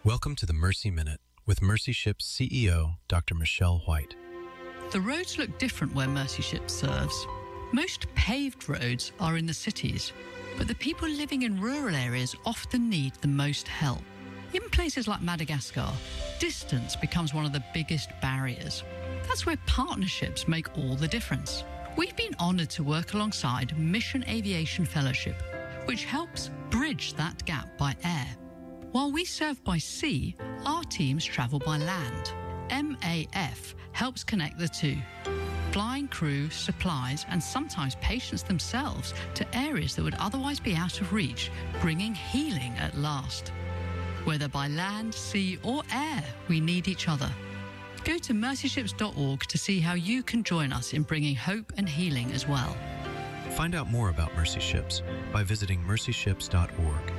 Welcome to the Mercy Minute with Mercy Ships CEO, Dr. Michelle White. The roads look different where Mercy Ships serves. Most paved roads are in the cities, but the people living in rural areas often need the most help. In places like Madagascar, distance becomes one of the biggest barriers. That's where partnerships make all the difference. We've been honoured to work alongside Mission Aviation Fellowship, which helps bridge that gap by air. While we serve by sea, our teams travel by land. MAF helps connect the two, flying crew, supplies, and sometimes patients themselves to areas that would otherwise be out of reach, bringing healing at last. Whether by land, sea, or air, we need each other. Go to mercyships.org to see how you can join us in bringing hope and healing as well. Find out more about Mercy Ships by visiting mercyships.org.